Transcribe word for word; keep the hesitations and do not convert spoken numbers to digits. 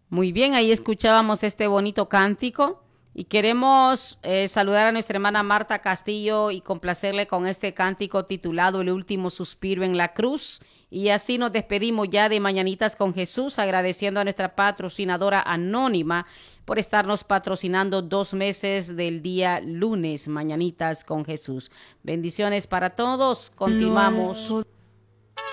Muy bien, ahí escuchábamos este bonito cántico y queremos eh, saludar a nuestra hermana Marta Castillo y complacerle con este cántico titulado El último suspiro en la cruz. Y así nos despedimos ya de Mañanitas con Jesús, agradeciendo a nuestra patrocinadora anónima por estarnos patrocinando dos meses del día lunes, Mañanitas con Jesús. Bendiciones para todos, continuamos.